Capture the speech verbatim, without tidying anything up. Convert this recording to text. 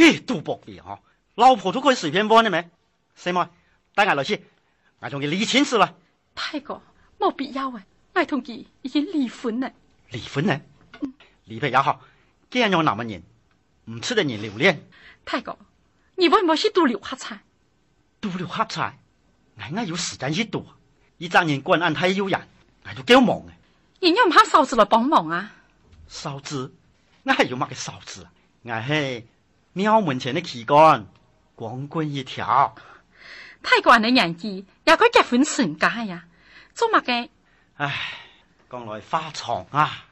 嘿，赌博的哈，老婆都可以随便玩的咩？細妹，帶我落去，我同佢離親事啦。 大哥，冇必要啊，我同佢已經離婚啦。 離婚呢？嗯，離婚也好，既然有那麼人，唔出得人留戀。 大哥，你會唔會去賭六合彩？ 賭六合彩，我我有時間去賭，一陣人關案太有人，我都幾忙嘅。 人家唔怕嫂子來幫忙啊？ 嫂子，我係有乜嘅嫂子？我係廟門前的旗杆，光棍一條。 太過人年紀也該結婚成家呀，做乜嘅？ 唉，講來話長啊。